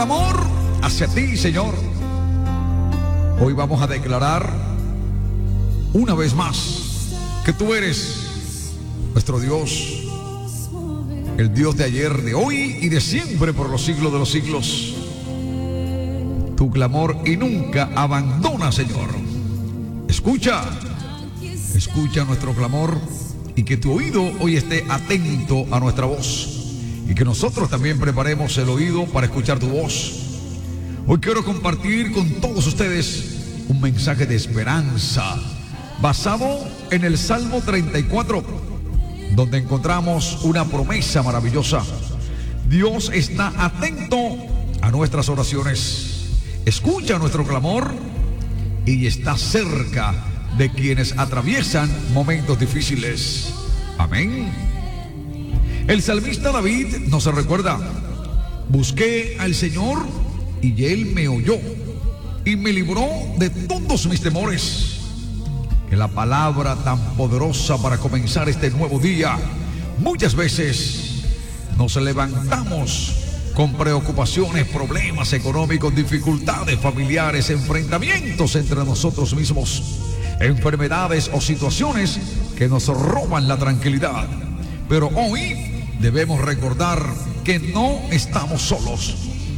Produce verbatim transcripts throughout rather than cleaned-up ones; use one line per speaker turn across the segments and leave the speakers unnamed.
clamor hacia ti, Señor. Hoy vamos a declarar una vez más que tú eres nuestro Dios, el Dios de ayer, de hoy y de siempre, por los siglos de los siglos. Tu clamor y nunca abandona, Señor. Escucha, escucha nuestro clamor y que tu oído hoy esté atento a nuestra voz y que nosotros también preparemos el oído para escuchar tu voz. Hoy quiero compartir con todos ustedes un mensaje de esperanza basado en el Salmo treinta y cuatro, donde encontramos una promesa maravillosa. Dios está atento a nuestras oraciones, escucha nuestro clamor y está cerca de quienes atraviesan momentos difíciles. Amén. El salmista David nos recuerda: busqué al Señor y Él me oyó y me libró de todos mis temores. Que la palabra tan poderosa para comenzar este nuevo día. Muchas veces nos levantamos con preocupaciones, problemas económicos, dificultades familiares, enfrentamientos entre nosotros mismos, enfermedades o situaciones que nos roban la tranquilidad. Pero hoy debemos recordar que no estamos solos.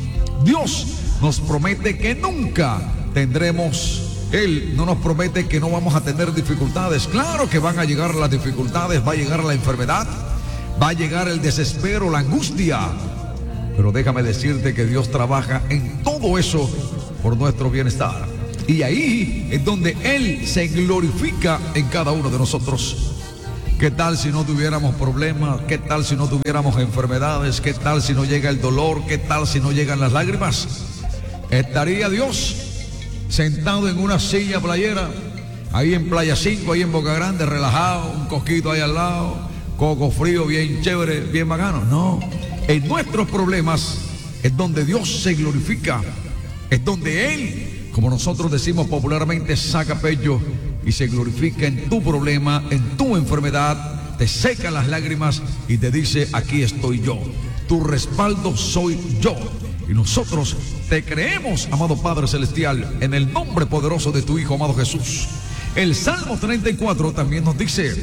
Dios nos promete que nunca tendremos, Él no nos promete que no vamos a tener dificultades. Claro que van a llegar las dificultades, va a llegar la enfermedad, va a llegar el desespero, la angustia. Pero déjame decirte que Dios trabaja en todo eso por nuestro bienestar. Y ahí es donde Él se glorifica en cada uno de nosotros. ¿Qué tal si no tuviéramos problemas? ¿Qué tal si no tuviéramos enfermedades? ¿Qué tal si no llega el dolor? ¿Qué tal si no llegan las lágrimas? ¿Estaría Dios sentado en una silla playera, ahí en Playa cinco, ahí en Boca Grande, relajado, un coquito ahí al lado, coco frío, bien chévere, bien bacano? No. En nuestros problemas es donde Dios se glorifica, es donde Él, como nosotros decimos popularmente, saca pecho y se glorifica en tu problema, en tu enfermedad, te seca las lágrimas y te dice: aquí estoy yo, tu respaldo soy yo. Y nosotros te creemos, amado Padre Celestial, en el nombre poderoso de tu Hijo amado Jesús. El Salmo treinta y cuatro también nos dice: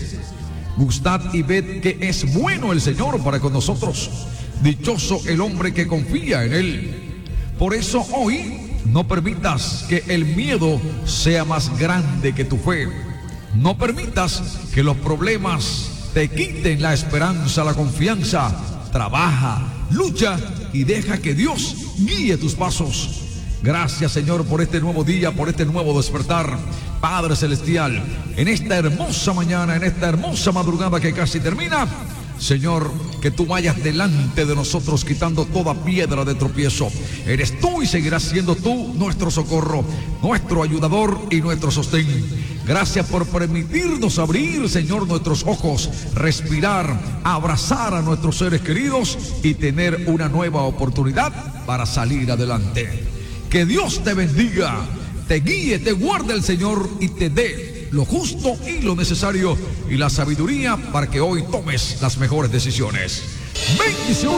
gustad y ved que es bueno el Señor para con nosotros. Dichoso el hombre que confía en Él. Por eso hoy no permitas que el miedo sea más grande que tu fe. No permitas que los problemas te quiten la esperanza, la confianza. Trabaja, lucha y deja que Dios guíe tus pasos. Gracias, Señor, por este nuevo día, por este nuevo despertar. Padre Celestial, en esta hermosa mañana, en esta hermosa madrugada que casi termina, Señor, que tú vayas delante de nosotros quitando toda piedra de tropiezo. Eres tú y seguirás siendo tú nuestro socorro, nuestro ayudador y nuestro sostén. Gracias por permitirnos abrir, Señor, nuestros ojos, respirar, abrazar a nuestros seres queridos y tener una nueva oportunidad para salir adelante. Que Dios te bendiga, te guíe, te guarde el Señor y te dé lo justo y lo necesario y la sabiduría para que hoy tomes las mejores decisiones. Bendiciones.